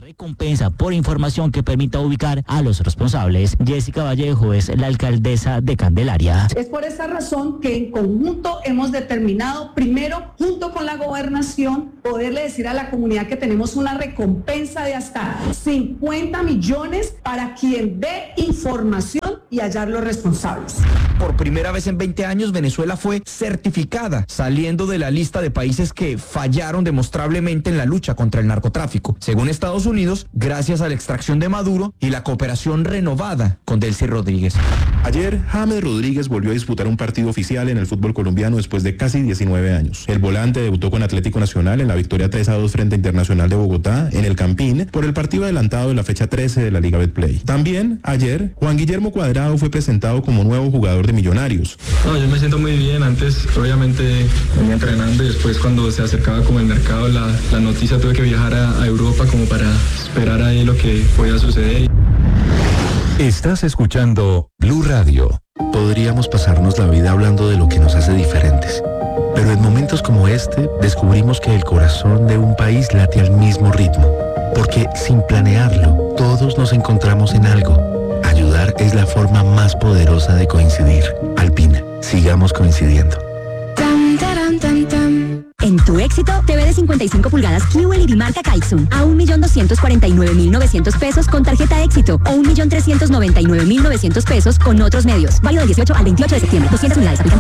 recompensa por información que permita ubicar a los responsables. Jessica Vallejo es la alcaldesa de Candelaria. Es por esa razón que en conjunto hemos determinado, primero, junto con la gobernación, poderle decir a la comunidad que tenemos una recompensa de hasta 50 millones para quien dé información y hallar los responsables. Por primera vez en 20 años, Venezuela fue certificada, saliendo de la lista de países que fallaron demostrablemente en la lucha contra el narcotráfico. Según Estados Unidos, gracias a la extracción de Maduro y la cooperación renovada con Delcy Rodríguez. Ayer, James Rodríguez volvió a disputar un partido oficial en el fútbol colombiano después de casi 19 años. El volante debutó con Atlético Nacional en la victoria 3-2 frente a Internacional de Bogotá en el Campín por el partido adelantado de la fecha 13 de la Liga Betplay. También, ayer, Juan Guillermo Cuadrado fue presentado como nuevo jugador de Millonarios. No, yo me siento muy bien. Antes, obviamente, venía entrenando y después cuando se acercaba como el mercado, la noticia, tuve que viajar a Europa como para esperar ahí lo que podía suceder. Estás escuchando Blue Radio. Podríamos pasarnos la vida hablando de lo que nos hace diferentes. Pero en momentos como este, descubrimos que el corazón de un país late al mismo ritmo. Porque sin planearlo, todos nos encontramos en algo. Ayudar es la forma más poderosa de coincidir. Alpina, sigamos coincidiendo. En tu éxito, TV de 55 pulgadas QLED marca Kaixun a 1.249.900 pesos con tarjeta éxito o 1.399.900 pesos con otros medios. Válido del 18 al 28 de septiembre. 200 unidades.